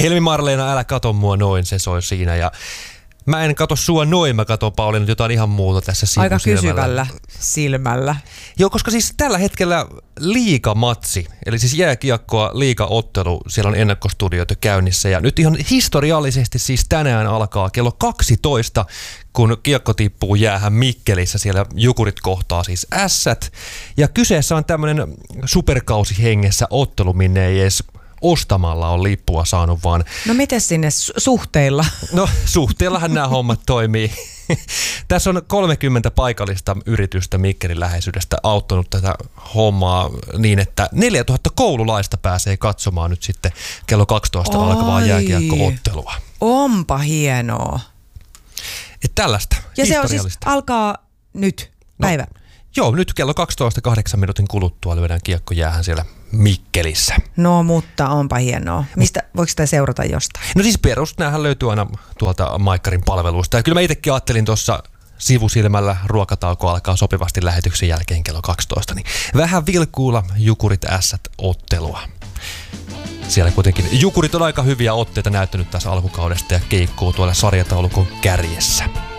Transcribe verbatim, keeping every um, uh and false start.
Helmi Marleena, älä kato mua noin, se soi siinä. Ja mä en kato sua noin, mä katon Pauliina jotain ihan muuta tässä sivusilmällä. Aika kysyvällä silmällä. Joo, koska siis tällä hetkellä liigamatsi, eli siis jääkiekkoa liigaottelu, siellä on ennakkostudioita käynnissä. Ja nyt ihan historiallisesti siis tänään alkaa kello kaksitoista, kun kiekko tippuu jäähän Mikkelissä. Siellä Jukurit kohtaa siis Ässät. Ja kyseessä on tämmöinen superkausi hengessä ottelu, minne ei edes ostamalla on lippua saanut, vaan... No miten sinne su- suhteilla? No suhteellahan nämä hommat toimii. Tässä on kolmekymmentä paikallista yritystä Mikkelin läheisyydestä auttanut tätä hommaa niin, että neljätuhatta koululaista pääsee katsomaan nyt sitten kello kaksitoista Ai. alkavaa jääkiekko-ottelua. Onpa hienoa. Et tällaista ja se on siis alkaa nyt päivä. No, joo, nyt kello kaksitoista kahdeksan minuutin kuluttua lyödään kiekko jäähän siellä Mikkelissä. No, mutta onpa hienoa. Mistä, voiko sitä seurata jostain? No siis perus, näähän löytyy aina tuolta Maikkarin palveluista. Ja kyllä mä itsekin ajattelin tuossa sivusilmällä, ruokatauko alkaa sopivasti lähetyksen jälkeen kello kaksitoista, niin vähän vilkuulla Jukurit Ässät ottelua. Siellä kuitenkin Jukurit on aika hyviä otteita näyttänyt tässä alkukaudesta ja keikkuu tuolla sarjataulukon kärjessä.